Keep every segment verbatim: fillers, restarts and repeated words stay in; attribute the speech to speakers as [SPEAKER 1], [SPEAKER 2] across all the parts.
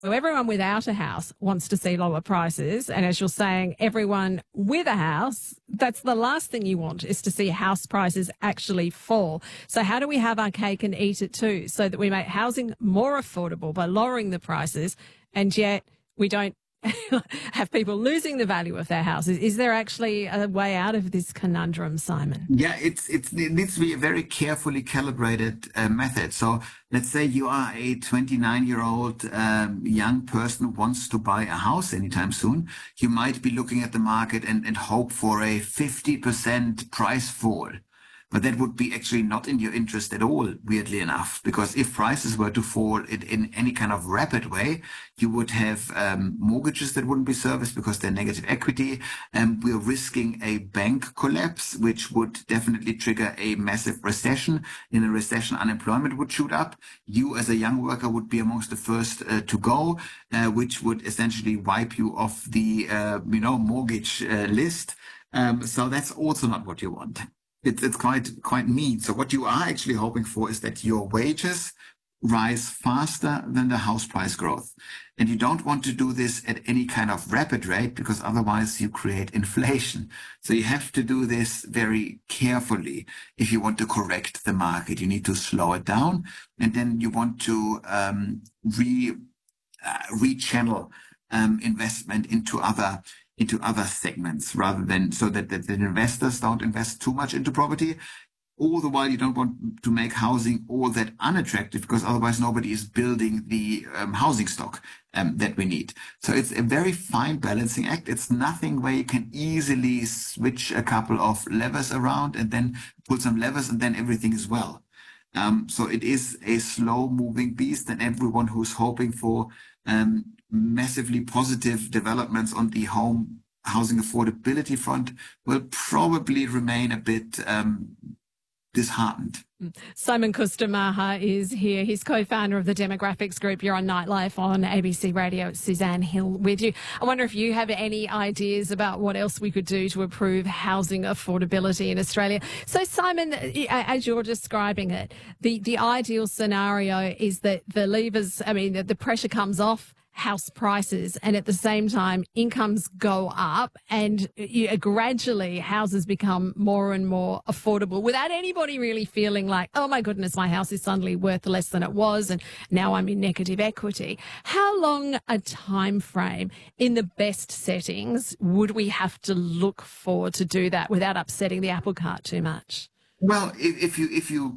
[SPEAKER 1] So everyone without a house wants to see lower prices. And as you're saying, everyone with a house, that's the last thing you want, is to see house prices actually fall. So how do we have our cake and eat it too, so that we make housing more affordable by lowering the prices, and yet we don't have people losing the value of their houses? Is there actually a way out of this conundrum, Simon?
[SPEAKER 2] Yeah, it's, it's it needs to be a very carefully calibrated uh, method. So let's say you are a twenty-nine-year-old um, young person who wants to buy a house anytime soon. You might be looking at the market and, and hope for a fifty percent price fall. But that would be actually not in your interest at all, weirdly enough, because if prices were to fall in, in any kind of rapid way, you would have um, mortgages that wouldn't be serviced because they're negative equity. And we're risking a bank collapse, which would definitely trigger a massive recession. In a recession, unemployment would shoot up. You as a young worker would be amongst the first uh, to go, uh, which would essentially wipe you off the uh, you know, mortgage uh, list. Um, so that's also not what you want. It's, it's quite, quite neat. So what you are actually hoping for is that your wages rise faster than the house price growth. And you don't want to do this at any kind of rapid rate, because otherwise you create inflation. So you have to do this very carefully. If you want to correct the market, you need to slow it down. And then you want to um, re, uh, rechannel um, investment into other into other segments, rather than so that, that the investors don't invest too much into property. All the while, you don't want to make housing all that unattractive, because otherwise nobody is building the um, housing stock um, that we need. So it's a very fine balancing act. It's nothing where you can easily switch a couple of levers around and then pull some levers and then everything is well. Um, so it is a slow moving beast, and everyone who's hoping for um, massively positive developments on the home housing affordability front will probably remain a bit um, disheartened.
[SPEAKER 1] Simon Kusturmaja is here. He's co-founder of the Demographics Group. You're on Nightlife on A B C Radio. It's Suzanne Hill with you. I wonder if you have any ideas about what else we could do to improve housing affordability in Australia. So, Simon, as you're describing it, the, the ideal scenario is that the levers, I mean, the, the pressure comes off house prices, and at the same time incomes go up, and you know, gradually houses become more and more affordable without anybody really feeling like, oh my goodness, my house is suddenly worth less than it was and now I'm in negative equity. How long a time frame in the best settings would we have to look for to do that without upsetting the apple cart too much?
[SPEAKER 2] Well, if, if you if you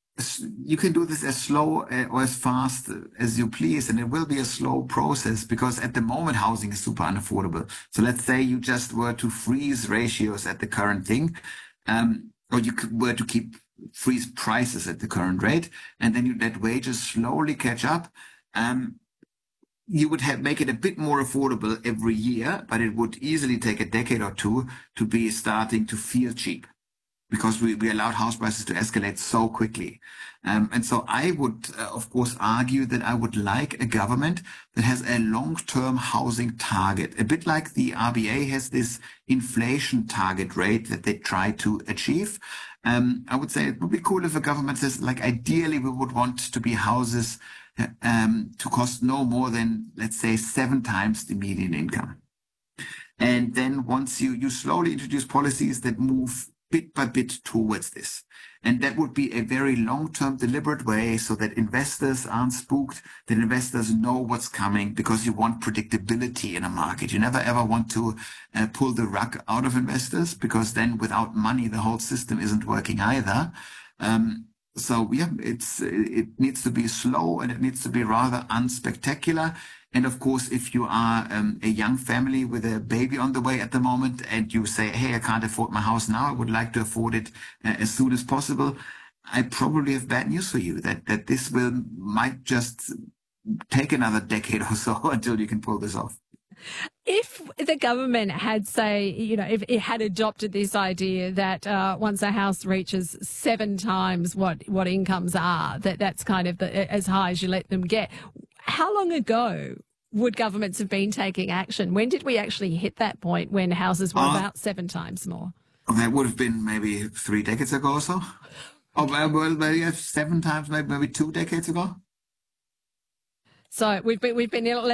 [SPEAKER 2] you can do this as slow or as fast as you please, and it will be a slow process, because at the moment housing is super unaffordable. So let's say you just were to freeze ratios at the current thing, um, or you were to keep freeze prices at the current rate, and then you let wages slowly catch up. Um, you would have make it a bit more affordable every year, but it would easily take a decade or two to be starting to feel cheap, because we, we allowed house prices to escalate so quickly. Um, and so I would, uh, of course, argue that I would like a government that has a long-term housing target, a bit like the R B A has this inflation target rate that they try to achieve. Um, I would say it would be cool if a government says, like, ideally we would want to be houses um, to cost no more than, let's say, seven times the median income. And then once you, you slowly introduce policies that move bit by bit towards this. And that would be a very long-term deliberate way, so that investors aren't spooked, that investors know what's coming, because you want predictability in a market. You never ever want to uh, pull the rug out of investors, because then without money, the whole system isn't working either. Um, so yeah, it's, it needs to be slow, and it needs to be rather unspectacular. And of course, if you are um, a young family with a baby on the way at the moment, and you say, hey, I can't afford my house now, I would like to afford it uh, as soon as possible, I probably have bad news for you, that, that this will might just take another decade or so until you can pull this off.
[SPEAKER 1] If the government had, say, you know, if it had adopted this idea that uh, once a house reaches seven times what, what incomes are, that that's kind of the, as high as you let them get, how long ago would governments have been taking action? When did we actually hit that point when houses were uh, about seven times more?
[SPEAKER 2] That would have been maybe three decades ago or so. Or well, maybe seven times, maybe, maybe two decades ago.
[SPEAKER 1] So we've been, we've been